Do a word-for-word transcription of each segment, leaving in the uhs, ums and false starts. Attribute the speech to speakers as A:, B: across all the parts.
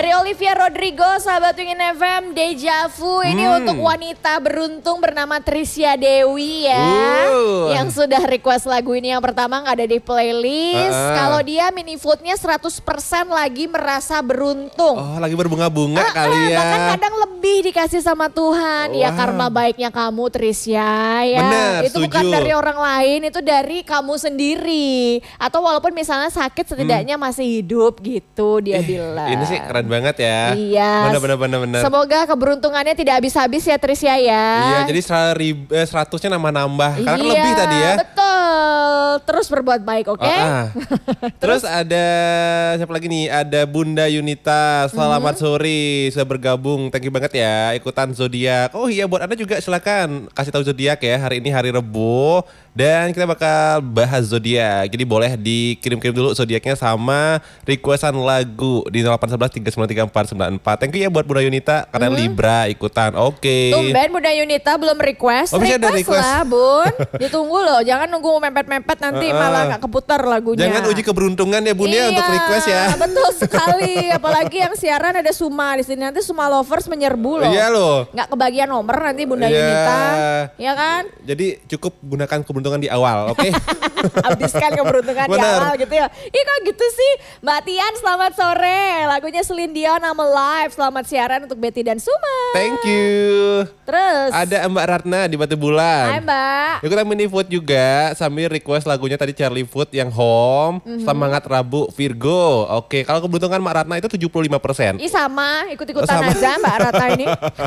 A: Dari Olivia Rodrigo, sahabat Wingin F M, Deja Vu. Ini
B: Hmm.
A: untuk wanita beruntung bernama Trisya Dewi ya.
B: Uh.
A: Yang sudah request lagu ini yang pertama gak ada di playlist.
B: Uh-uh.
A: Kalau dia mini foodnya seratus persen lagi merasa beruntung.
B: Oh, lagi berbunga-bunga
A: Uh-uh,
B: kali ya.
A: Bahkan kadang lebih dikasih sama Tuhan. Ya
B: Wow.
A: karma baiknya kamu Trisya ya.
B: Bener,
A: Itu bukan
B: setuju.
A: dari orang lain, itu dari kamu sendiri. Atau walaupun misalnya sakit setidaknya masih hidup gitu dia bilang.
B: Ini sih keren banget ya.
A: Iya.
B: Bener bener bener bener.
A: Semoga keberuntungannya tidak habis-habis ya Trisya ya.
B: Iya, jadi serib- eh, seratusnya nambah-nambah. Karena kan
A: Iya,
B: lebih tadi ya.
A: Betul. Terus berbuat baik, oke?
B: Ah, ah. Terus ada siapa lagi nih? Ada Bunda Yunita. Selamat
A: Mhm.
B: sore, sudah bergabung. Thank you banget ya ikutan zodiak. Oh iya, buat Anda juga silakan kasih tahu zodiak ya. Hari ini hari Rebo dan kita bakal bahas zodiak. Jadi boleh dikirim-kirim dulu zodiaknya sama requestan lagu di nol delapan satu satu tiga sembilan tiga empat sembilan empat. Thank you ya buat Bunda Yunita karena Libra ikutan. Oke.
A: Tumben Bunda Yunita belum request.
B: Oh, bisa ada
A: request,
B: request.
A: lah Bun. Ditunggu loh, jangan nunggu mepet-mepet nanti
B: Uh-uh.
A: malah gak keputar lagunya.
B: Jangan uji keberuntungan ya Bun ya untuk request ya.
A: Betul sekali. Apalagi yang siaran ada Suma di sini, nanti Suma lovers menyerbu loh.
B: Iya loh.
A: Nggak kebagian nomor nanti Bunda
B: Iya.
A: Yunita. Ya kan?
B: Jadi cukup gunakan keberuntungan di awal, oke?
A: Habiskan keberuntungan di
B: Bener.
A: awal gitu ya. Ih kok gitu sih. Mbak Tian selamat sore. Lagunya Celine Dion sama Live. Selamat siaran untuk Betty dan Suma.
B: Thank you.
A: Terus.
B: Ada Mbak Ratna di Batu Bulan.
A: Hai Mbak.
B: Ikutan mini food juga sambil request lagunya tadi Charlie Food yang Home.
A: Mhm.
B: Semangat Rabu Virgo. Oke, kalau keberuntungan Mbak Ratna itu tujuh puluh lima persen.
A: Ih sama, ikut-ikutan
B: Sama.
A: aja Mbak Rata ini.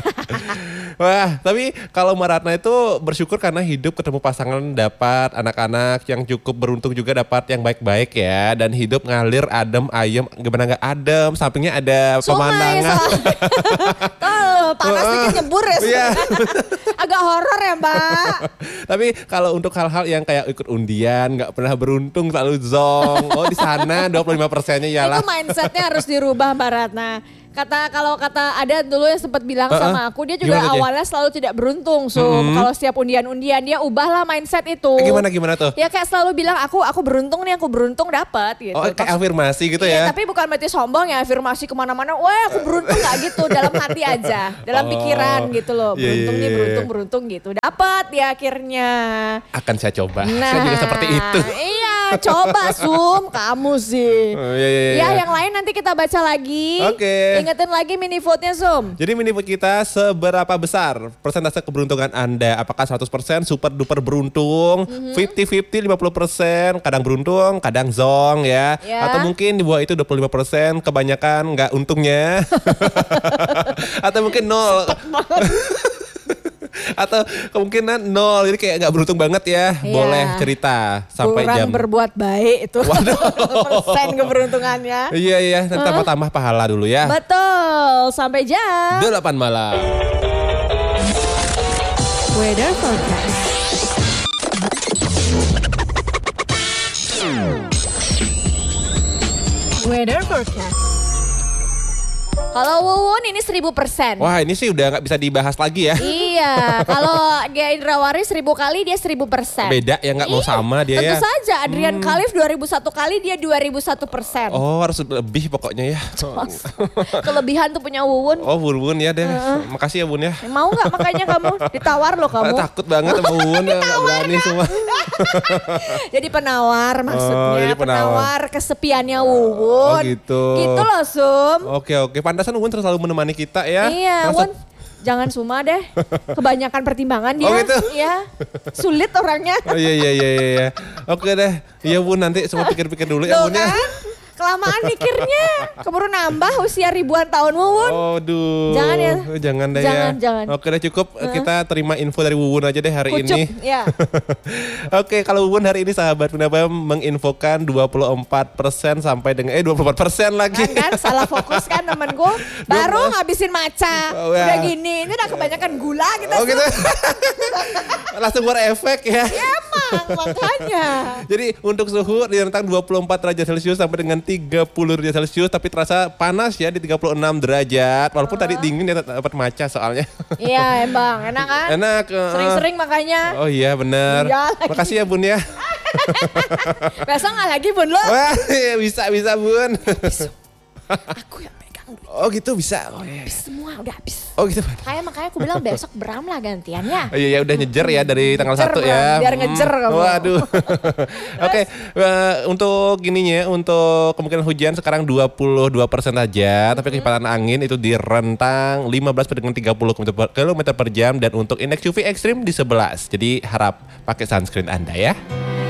B: Wah, tapi kalau Mbak Ratna itu bersyukur karena hidup ketemu pasangan, dapat anak-anak yang cukup beruntung, juga dapat yang baik-baik ya, dan hidup ngalir adem ayem. Gimana nggak adem, sampingnya ada
A: Sungai
B: pemandangan.
A: soalnya. Tuh, panas
B: Heeh.
A: dikit nyebur ya.
B: Iya.
A: Agak horor ya Mbak.
B: Tapi kalau untuk hal-hal yang kayak ikut undian, nggak pernah beruntung, selalu zong. Oh di sana dua puluh lima persennya iyalah.
A: Itu mindsetnya harus dirubah Mbak Ratna. Kata kalau kata ada dulu yang sempat bilang
B: Uh-uh.
A: sama aku, dia juga
B: Gimana, Jay?
A: awalnya selalu tidak beruntung. So
B: Mm-hmm.
A: kalau setiap undian-undian dia ubahlah mindset itu.
B: Eh, gimana gimana tuh?
A: Ya kayak selalu bilang aku aku beruntung nih, aku beruntung dapat gitu.
B: Oh kayak afirmasi gitu
A: Iya,
B: ya?
A: tapi bukan berarti sombong ya, afirmasi kemana-mana. Wah aku beruntung nggak gitu, dalam hati aja, dalam
B: Oh,
A: pikiran gitu loh.
B: iya,
A: Beruntung
B: iya,
A: nih,
B: iya.
A: beruntung beruntung gitu. Dapat ya akhirnya.
B: Akan saya coba.
A: Nah,
B: Saya juga seperti itu.
A: Iya, coba Sum, kamu sih.
B: Oh, iya, iya, iya.
A: Ya yang lain nanti kita baca lagi.
B: Oke.
A: Ingetin lagi mini vote-nya Sum.
B: Jadi mini food kita seberapa besar persentase keberuntungan Anda? Apakah seratus persen super duper beruntung,
A: Mhm.
B: lima puluh lima puluh lima puluh persen, kadang beruntung, kadang zong ya.
A: Ya.
B: Atau mungkin di bawah itu dua puluh lima persen, kebanyakan nggak untungnya. Atau mungkin nol. Atau kemungkinan nol, jadi kayak nggak beruntung banget ya.
A: Iya.
B: Boleh cerita sampai
A: Kurang
B: jam.
A: berbuat baik itu. Persen keberuntungannya.
B: Iya iya, nanti tambah-tambah pahala dulu ya.
A: Betul, sampai jam.
B: Delapan malam.
A: Weather forecast. Weather forecast. Kalau Wuwun ini seribu persen.
B: Wah ini sih udah nggak bisa dibahas lagi ya.
A: Iya, kalau Gia Indrawari seribu kali dia seribu persen.
B: Beda ya, nggak mau sama dia
A: Tentu
B: ya.
A: saja, Adrian Khalif dua ribu satu kali dia dua ribu satu persen.
B: Oh harus lebih pokoknya ya.
A: Kelebihan tuh punya Wuwun.
B: Oh Bun Bun ya deh. Makasih ya Bun ya.
A: Mau nggak makanya kamu? Ditawar loh kamu.
B: Takut banget sama Bun ya, nggak berani semua.
A: Jadi penawar maksudnya.
B: Oh, jadi penawar.
A: Kesepiannya Wuwun.
B: Oh, gitu.
A: Gitu loh Sum.
B: Oke oke, pantasan Bun selalu menemani kita ya.
A: Iya,
B: Masa-
A: Wun. Jangan Suma deh. Kebanyakan pertimbangan dia.
B: Oh, gitu?
A: Iya. Sulit orangnya.
B: Oh iya iya iya iya. Oke deh. Iya Bun, nanti semua pikir-pikir dulu ya
A: Tuh
B: Bun ya.
A: kan? Kelamaan mikirnya. Keburu nambah usia ribuan tahun Wuwun.
B: Oh duh.
A: Jangan ya.
B: Jangan deh
A: Jangan,
B: ya.
A: jangan.
B: Oke deh cukup. Kita terima info dari Wuwun aja deh hari
A: Kucuk,
B: ini.
A: ya.
B: Oke, kalau Wuwun hari ini sahabat Punaba menginfokan dua puluh empat persen sampai dengan eh dua puluh empat persen lagi.
A: Kan, kan salah fokus kan temenku. Baru ngabisin maca.
B: Oh, ya.
A: Udah gini, ini udah kebanyakan gula kita.
B: Oh gitu. Langsung keluar efek ya.
A: Emang makanya.
B: Jadi untuk suhu di rentang dua puluh empat derajat Celcius sampai dengan tiga puluh derajat Celcius, tapi terasa panas ya di tiga puluh enam derajat. Walaupun tadi dingin ya dapat maca soalnya.
A: Iya emang, enak kan?
B: Enak. uh,
A: Sering-sering makanya.
B: Oh iya benar.
A: Iya lagi.
B: Makasih ya Bun ya.
A: Besok nggak lagi Bun lo.
B: Wah, bisa bisa Bun.
A: Aku yang pegang.
B: Oh gitu bisa. Oh, iya.
A: Habis semua udah habis.
B: Oh gitu.
A: Kayak makanya aku bilang besok Bram lah gantiannya.
B: Oh, iya ya udah nyejer ya dari tanggal
A: Ngejer,
B: satu
A: Bram,
B: ya.
A: biar ngejer kamu.
B: Waduh. Oke, uh, untuk gininya untuk kemungkinan hujan sekarang dua puluh dua persen aja, tapi kecepatan angin itu di rentang lima belas dengan tiga puluh kilometer per jam dan untuk indeks U V ekstrim di sebelas. Jadi harap pakai sunscreen Anda ya.